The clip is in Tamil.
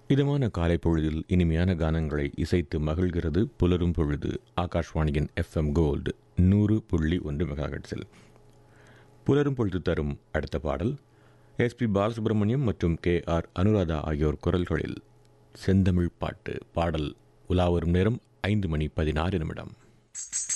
இதமான காலை பொழுதில் இனிமையான கானங்களை இசைத்து மகிழ்கிறது புலரும் பொழுது. ஆகாஷ்வாணியின் FM கோல்டு 100.1 மெகாஹெர்ட்ஸில் புலரும் பொழுது தரும் அடுத்த பாடல் SP பாலசுப்ரமணியம் மற்றும் KR அனுராதா ஆகியோர் குரல்களில் செந்தமிழ் பாட்டு. பாடல் உலாவரும் நேரம் 5:16.